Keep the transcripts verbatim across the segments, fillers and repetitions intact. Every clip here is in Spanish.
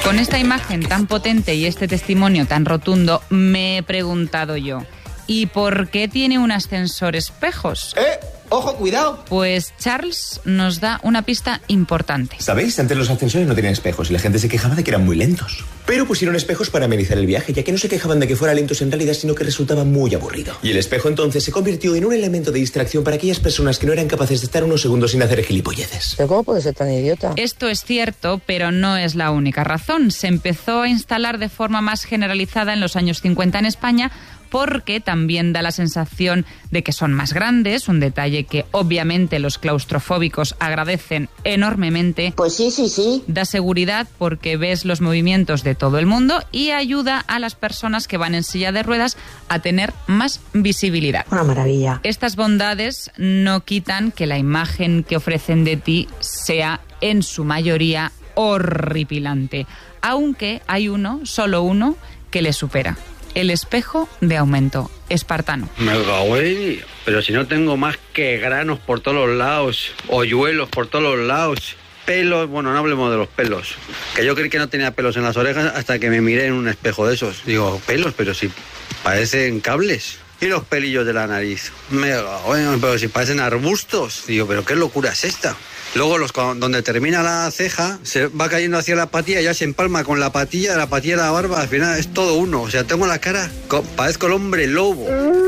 Con esta imagen tan potente y este testimonio tan rotundo, me he preguntado yo, ¿y por qué tiene un ascensor espejos? ¡Eh! ¡Ojo, cuidado! Pues Charles nos da una pista importante. ¿Sabéis? Antes los ascensores no tenían espejos y la gente se quejaba de que eran muy lentos. Pero pusieron espejos para amenizar el viaje, ya que no se quejaban de que fuera lentos en realidad, sino que resultaba muy aburrido. Y el espejo entonces se convirtió en un elemento de distracción para aquellas personas que no eran capaces de estar unos segundos sin hacer gilipolleces. ¿Pero cómo puede ser tan idiota? Esto es cierto, pero no es la única razón. Se empezó a instalar de forma más generalizada en los años cincuenta en España, porque también da la sensación de que son más grandes, un detalle que obviamente los claustrofóbicos agradecen enormemente. Pues sí, sí, sí. Da seguridad porque ves los movimientos de todo el mundo y ayuda a las personas que van en silla de ruedas a tener más visibilidad. Una maravilla. Estas bondades no quitan que la imagen que ofrecen de ti sea en su mayoría horripilante, aunque hay uno, solo uno, que le supera. El espejo de aumento espartano. Me cago en... Pero si no tengo más que granos por todos los lados, hoyuelos por todos los lados, pelos, bueno, no hablemos de los pelos, que yo creí que no tenía pelos en las orejas hasta que me miré en un espejo de esos. Digo, pelos, pero si parecen cables. Y los pelillos de la nariz. Me cago en... Pero si parecen arbustos. Digo, pero qué locura es esta. Luego, los, donde termina la ceja, se va cayendo hacia la patilla, ya se empalma con la patilla, la patilla de la barba, al final es todo uno. O sea, tengo la cara, parezco el hombre lobo.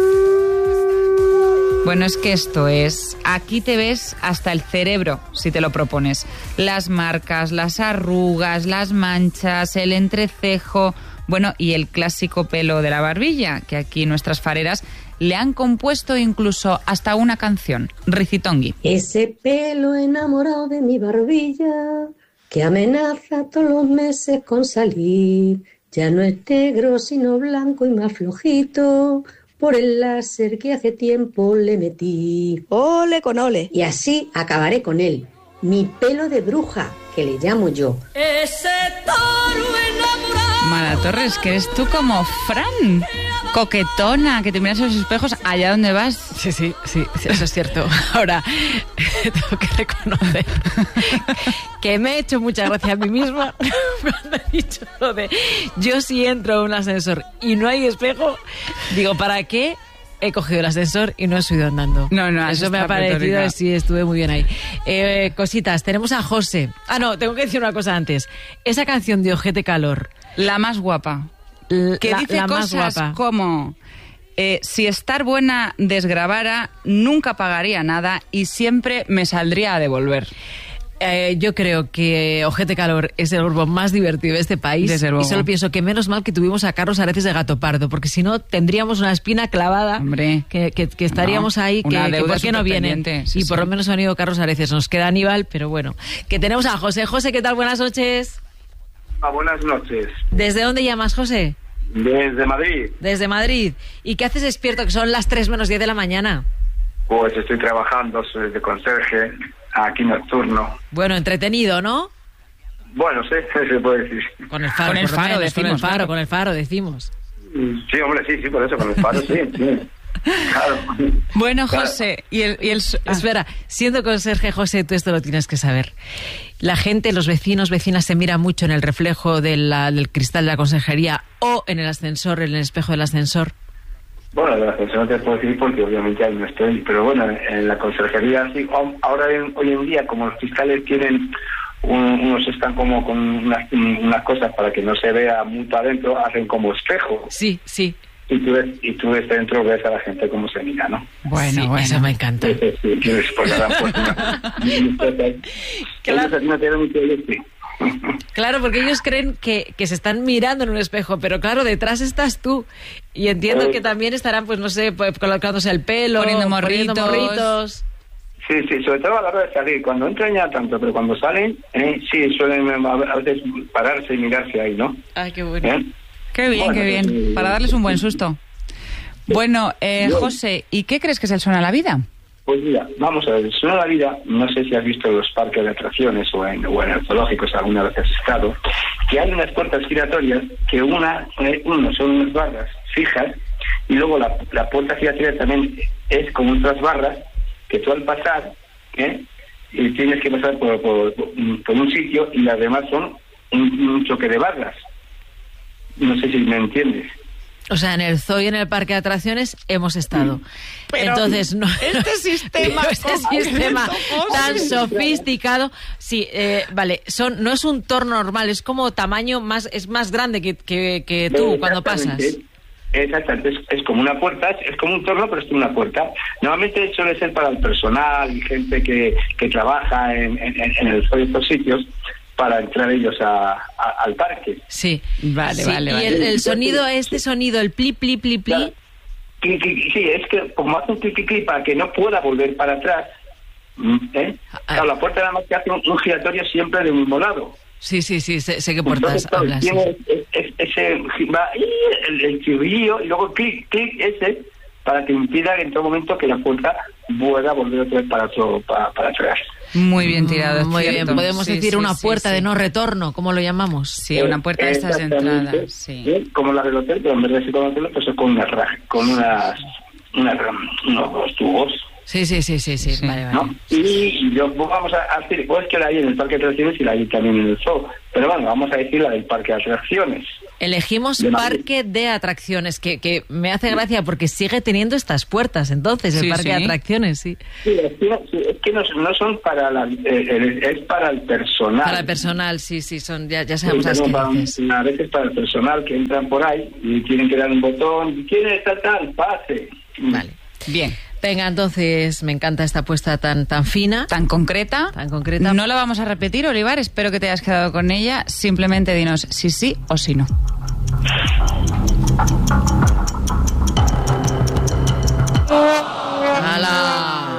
Bueno, es que esto es... Aquí te ves hasta el cerebro, si te lo propones. Las marcas, las arrugas, las manchas, el entrecejo... Bueno, y el clásico pelo de la barbilla, que aquí nuestras fareras le han compuesto incluso hasta una canción, Ricitongui. Ese pelo enamorado de mi barbilla, que amenaza todos los meses con salir, ya no es negro sino blanco y más flojito, por el láser que hace tiempo le metí. Ole con ole. Y así acabaré con él, mi pelo de bruja, que le llamo yo. Ese toro enamorado. Mara Torres, que eres tú como Fran, coquetona, que te miras en los espejos allá donde vas. Sí, sí, sí, sí, eso es cierto. Ahora, tengo que reconocer que me he hecho mucha gracia a mí misma cuando he dicho lo de yo si entro a un ascensor y no hay espejo, digo, ¿para qué he cogido el ascensor y no he subido andando? No, no, eso me ha parecido, sí, estuve muy bien ahí. Eh, cositas, tenemos a José. Ah, no, tengo que decir una cosa antes. Esa canción de Ojete Calor, la más guapa, L- que la, dice la cosas como eh, si estar buena desgrabara, nunca pagaría nada y siempre me saldría a devolver. Eh, yo creo que Ojete Calor es el grupo más divertido de este país. Desde luego. Y solo pienso que menos mal que tuvimos a Carlos Areces de Gato Pardo, porque si no tendríamos una espina clavada. Hombre, que, que, que estaríamos no, ahí, que, que por qué no vienen. Sí, y por sí. lo menos ha venido Carlos Areces. Nos queda Aníbal, pero bueno. Que tenemos a José. José, ¿qué tal? Buenas noches. Ah, buenas noches. ¿Desde dónde llamas, José? Desde Madrid. Desde Madrid. ¿Y qué haces despierto, que son las tres menos diez de la mañana? Pues estoy trabajando, soy de conserje, aquí nocturno. Bueno, entretenido, ¿no? Bueno, sí, se puede decir. Con el faro, con el por lo faro, menos, decimos, con el faro, claro. con el faro, decimos. Sí, hombre, sí, sí, por eso, con el faro, sí, sí. Claro. Bueno, Claro. José, y el... Y el ah. Espera, siendo conserje, José, tú esto lo tienes que saber. La gente, los vecinos, vecinas se miran mucho en el reflejo de la, del cristal de la conserjería o en el ascensor, en el espejo del ascensor. Bueno, de la ascensor no te puedo decir porque obviamente ahí no estoy, pero bueno, en la conserjería sí. Ahora, hoy en día, como los cristales tienen, un, unos están como con unas, unas cosas para que no se vea mucho adentro, hacen como espejo. Sí, sí. Y tú, ves, y tú ves dentro, ves a la gente cómo se mira, ¿no? Bueno, sí, bueno. eso me encanta. Sí, sí, sí, pues la dan por una... Claro. No tiene mucho sí. Claro, porque ellos creen que, que se están mirando en un espejo, pero claro, detrás estás tú. Y entiendo que también estarán, pues no sé, pues, colocándose el pelo, Poniendo morritos. poniendo morritos. Sí, sí, sobre todo a la hora de salir. Cuando entran ya tanto, pero cuando salen, eh, sí, suelen a veces pararse y mirarse ahí, ¿no? Ay, qué bueno. ¿Eh? Qué bien, Bueno, qué bien. eh, Para darles un buen susto. Bueno, eh, yo- José, ¿y qué crees que es el Suena la Vida? Pues mira, vamos a ver, el Suena la Vida, no sé si has visto los parques de atracciones o en, o en el zoológicos, alguna vez has estado, que hay unas puertas giratorias que una, eh, uno son unas barras fijas y luego la, la puerta giratoria también es como otras barras que tú al pasar, ¿eh? y tienes que pasar por, por, por un sitio y las demás son un, un choque de barras. No sé si me entiendes. O sea, en el zoo y en el parque de atracciones hemos estado. Pero entonces, no, este sistema, este sistema tan sofisticado, sí, eh, vale, son, no es un torno normal, es como tamaño más, es más grande que, que, que tú cuando pasas. Exactamente, es, es como una puerta, es, es como un torno, pero es como una puerta. Normalmente suele ser para el personal y gente que, que trabaja en, en, en el zoo y estos sitios, para entrar ellos a, a, al parque. Sí, vale, sí, vale. Y vale. el, el sonido, este sonido, el pli, pli, pli, pli. Claro. Sí, es que como hace un clic, clic, clic para que no pueda volver para atrás, ¿eh? Claro, la puerta nada más que hace un, un giratorio siempre del mismo lado. Sí, sí, sí, sé, sé qué puertas Entonces, hablas. tiene sí. es, es, ese va, el, el chirrillo y luego clic, clic ese para que impida en todo momento que la puerta pueda volver otra vez para, otro, para, para atrás. Muy bien tirado, es Muy cierto. bien, podemos Sí, decir sí, una sí, puerta sí. de no retorno, ¿cómo lo llamamos? Sí, una puerta de estas de entrada. Sí. ¿Sí? Como la del hotel, pero en vez de ser con hotel, pues es con una raja, con unas, unas, unos tubos. Sí, sí, sí, sí, sí, Sí. vale, vale. ¿No? Y, y yo, vamos a decir, pues que la hay en el parque de atracciones y la hay también en el zoo. Pero bueno, vamos a decir la del parque de atracciones. Elegimos De Madrid. parque de atracciones, que, que me hace gracia porque sigue teniendo estas puertas, entonces, el Sí, parque sí. de atracciones, sí. Sí, es que, sí, es que no, no son para la... eh, eh, es para el personal. Para el personal, sí, sí, son ya, ya Sí, sabemos las que para- dices. a veces para el personal que entran por ahí y tienen que dar un botón y quiere tal, tal, pase. Vale. Bien. Venga, entonces, me encanta esta apuesta tan, tan fina. Tan concreta. Tan concreta. No la vamos a repetir, Olivar. Espero que te hayas quedado con ella. Simplemente dinos si sí o si no. ¡Hala!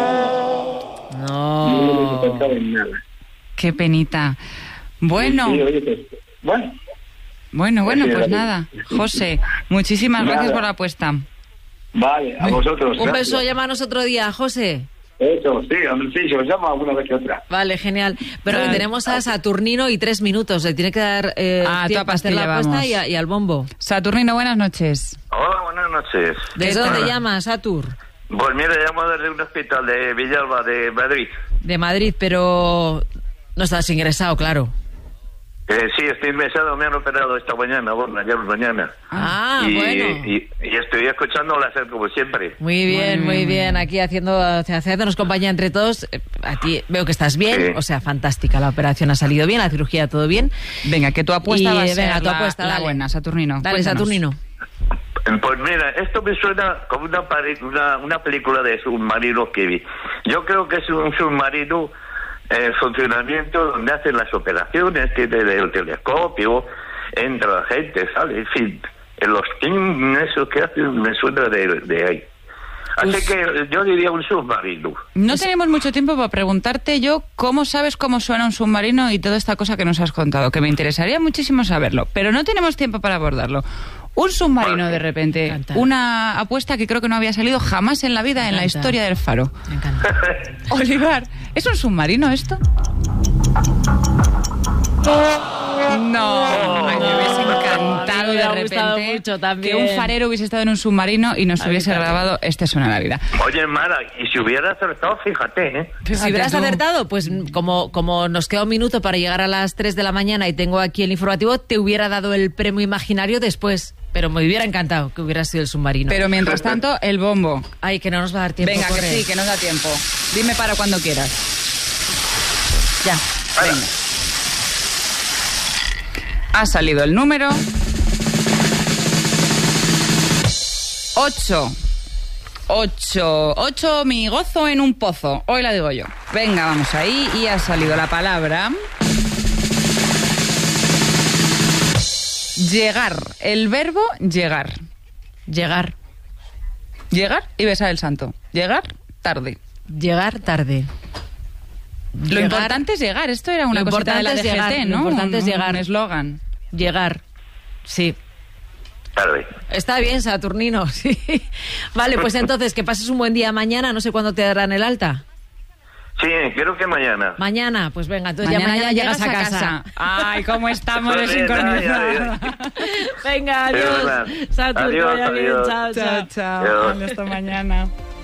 No me No. he en nada. Qué penita. Bueno, Sí, oye, pues, bueno, bueno, bueno, Sí, pues vale. nada. José, muchísimas Nada. gracias por la apuesta. vale, a vosotros. Un gracias. beso, llámanos otro día, José. Eso, sí, hombre, sí, yo os llamo alguna vez que otra. Vale, genial. Pero Vale. que tenemos a Saturnino y tres minutos. Le tiene que dar eh, Ah, tiempo toda a hacer la pastilla, apuesta vamos. y, a- y al bombo. Saturnino, buenas noches. Hola, buenas noches. ¿Desde ¿Qué dónde tal? llamas, Satur? Pues mira, llamo desde un hospital de Villalba, de Madrid. De Madrid, pero no estás ingresado, claro. Eh, sí, estoy ingresado, me han operado esta mañana, bueno, ayer mañana. Ah, y, bueno. y, y estoy escuchando la SER como siempre. Muy bien, Muy muy bien. bien. Aquí haciendo, haciéndonos compañía entre todos. Eh, A ti veo que estás bien, Sí. o sea, fantástica. La operación ha salido bien, la cirugía todo bien. Venga, que tu apuesta Y, va a eh, ser venga, tu la, apuesta, la dale. buena, Saturnino. Dale, Cuéntanos. Saturnino. Pues mira, esto me suena como una, pari- una, una película de submarinos que vi. Yo creo que es un submarino en funcionamiento donde hacen las operaciones, tiene el telescopio, entra la gente, sale, en fin. En los teams, eso que hacen me suena de, de ahí. Así Pues- que yo diría un submarino. No tenemos mucho tiempo para preguntarte yo cómo sabes cómo suena un submarino y toda esta cosa que nos has contado, que me interesaría muchísimo saberlo, pero no tenemos tiempo para abordarlo. Un submarino, Vale. de repente, Me encanta. una apuesta que creo que no había salido jamás en la vida Me en la encanta. historia del Faro. Me encanta. Olivar, ¿es un submarino esto? No, ay, me hubiese encantado me de hubiera gustado repente mucho también. que un farero hubiese estado en un submarino y nos A mí hubiese también. grabado Este suena la vida. Oye, Mara, y si hubiera acertado, fíjate, ¿eh? Si hubieras tú. acertado, pues mm, como, como nos queda un minuto para llegar a las tres de la mañana y tengo aquí el informativo, te hubiera dado el premio imaginario después. Pero me hubiera encantado que hubiera sido el submarino. Pero mientras tanto, el bombo. Ay, que no nos va a dar tiempo. Venga, que corre. sí, que nos da tiempo. Dime para cuando quieras. Ya. Venga. Ha salido el número ocho. Ocho. Ocho, mi gozo en un pozo. Hoy la digo yo. Venga, vamos ahí. Y ha salido la palabra llegar. El verbo llegar. Llegar. Llegar y besar el santo. Llegar tarde. Llegar tarde. Lo Llegar- importante es llegar. Esto era una Lo cosita de la importante es D G T, llegar, ¿no? lo importante es Un- llegar. Un eslogan. Llegar. Sí. Tarde. Está bien, Saturnino, sí. Vale, pues entonces, que pases un buen día mañana. No sé cuándo te darán el alta. Sí, creo que mañana. Mañana, pues venga, entonces ya mañana llegas a casa. Ay, cómo estamos Vale, desincronizados. ay, Venga, adiós. Perdona. Saturno, Adiós, vaya bien, adiós. chao, chao. Chao, chao. Adiós. Vale, hasta mañana.